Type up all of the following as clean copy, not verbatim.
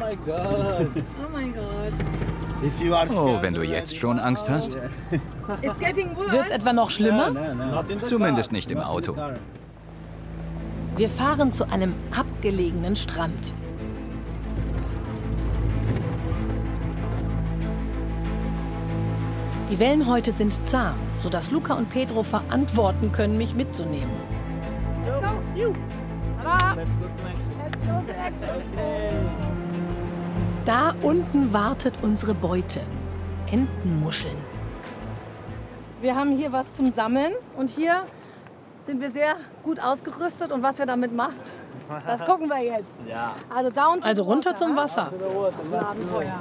my God. Oh mein Gott. Oh, wenn du jetzt schon Angst hast? It's getting worse. Wird's etwa noch schlimmer? Zumindest nicht im Auto. Wir fahren zu einem abgelegenen Strand. Die Wellenhäute sind zahm, sodass Luca und Pedro verantworten können, mich mitzunehmen. Let's go. You. Let's go to action. Da unten wartet unsere Beute. Entenmuscheln. Wir haben hier was zum Sammeln und hier sind wir sehr gut ausgerüstet und was wir damit machen, das gucken wir jetzt. Ja. Also da unten. Also runter zum Wasser. Das ist ein Abenteuer.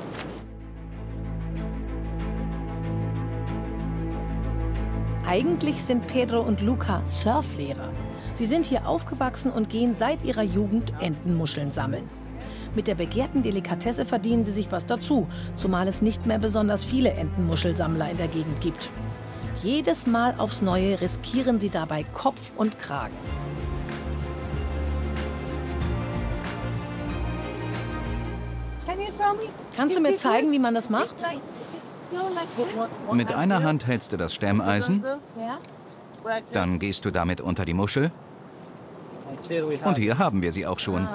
Eigentlich sind Pedro und Luca Surflehrer. Sie sind hier aufgewachsen und gehen seit ihrer Jugend Entenmuscheln sammeln. Mit der begehrten Delikatesse verdienen sie sich was dazu, zumal es nicht mehr besonders viele Entenmuschelsammler in der Gegend gibt. Jedes Mal aufs Neue riskieren sie dabei Kopf und Kragen. Kannst du mir zeigen, wie man das macht? Mit einer Hand hältst du das Stemmeisen, dann gehst du damit unter die Muschel und hier haben wir sie auch schon.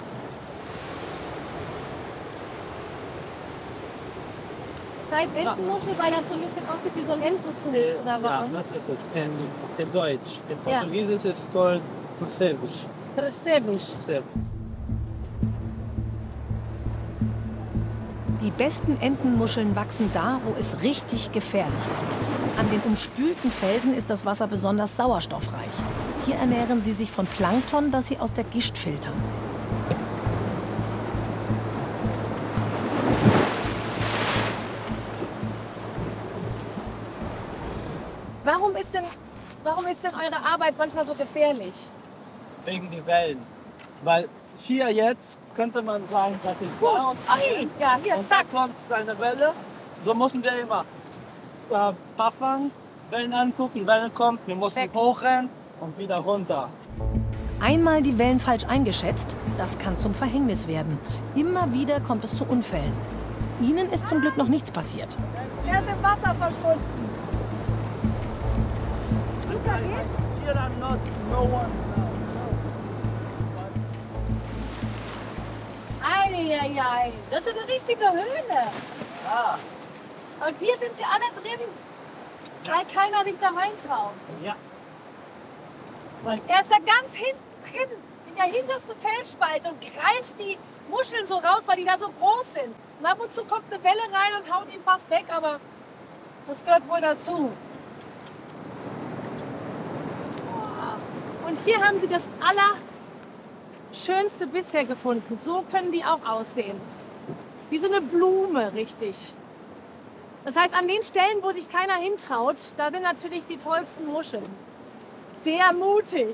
Seid Entenmuschel, weil das so ein bisschen aussieht wie so ein Entenfuß, oder Ja, warum? das ist es. In Deutsch. In Portugiesisch ist es called percebes. Percebes. Die besten Entenmuscheln wachsen da, wo es richtig gefährlich ist. An den umspülten Felsen ist das Wasser besonders sauerstoffreich. Hier ernähren sie sich von Plankton, das sie aus der Gischt filtern. Warum ist denn eure Arbeit manchmal so gefährlich? Wegen die Wellen. Weil hier jetzt könnte man sagen, das ist da und Ja, hier, und zack. da kommt eine Welle. So müssen wir immer buffern, Wellen angucken, Welle kommt, wir müssen hochrennen und wieder runter. Einmal die Wellen falsch eingeschätzt, das kann zum Verhängnis werden. Immer wieder kommt es zu Unfällen. Ihnen ist zum Glück noch nichts passiert. Er ist im Wasser verschwunden. Here are no one now. Eieiei, das ist eine richtige Höhle. Ja. Und hier sind sie alle drin, weil keiner sich da reintraut. Ja. Er ist da ganz hinten drin, in der hintersten Felsspalte und greift die Muscheln so raus, weil die da so groß sind. Und ab und zu kommt eine Welle rein und haut ihn fast weg, aber das gehört wohl dazu. Und hier haben sie das Allerschönste bisher gefunden. So können die auch aussehen. Wie so eine Blume, richtig. Das heißt, an den Stellen, wo sich keiner hintraut, da sind natürlich die tollsten Muscheln. Sehr mutig.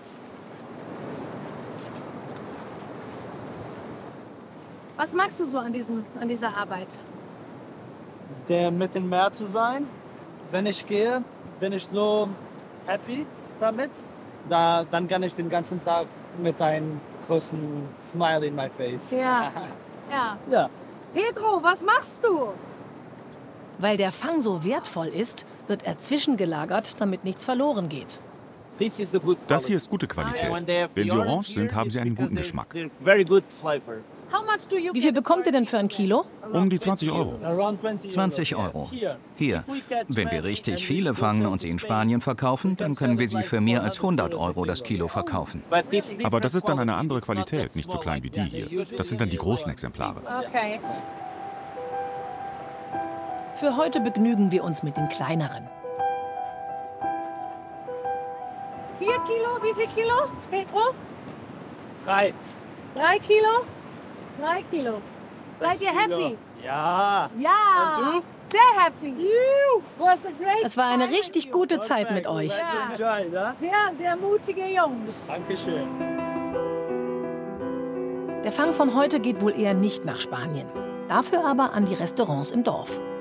Was magst du so an dieser Arbeit? Mit dem Meer zu sein. Wenn ich gehe, bin ich so happy damit. Dann kann ich den ganzen Tag mit einem großen Smile in my face. Ja. Ja. Ja. Pedro, was machst du? Weil der Fang so wertvoll ist, wird er zwischengelagert, damit nichts verloren geht. Das hier ist gute Qualität. Wenn sie orange sind, haben sie einen guten Geschmack. Wie viel bekommt ihr denn für ein Kilo? Um die 20 Euro. 20 Euro. Hier, wenn wir richtig viele fangen und sie in Spanien verkaufen, dann können wir sie für mehr als 100 Euro das Kilo verkaufen. Aber das ist dann eine andere Qualität, nicht so klein wie die hier. Das sind dann die großen Exemplare. Okay. Für heute begnügen wir uns mit den kleineren. 4 Kilo, wie viel Kilo, Pedro? 3. 3 Kilo? 3 Kilo. Seid ihr happy? Ja. Ja. Und du? Sehr happy. Was a great Es war eine time. richtig gute Zeit mit euch. Ja. Sehr, sehr mutige Jungs. Dankeschön. Der Fang von heute geht wohl eher nicht nach Spanien. Dafür aber an die Restaurants im Dorf.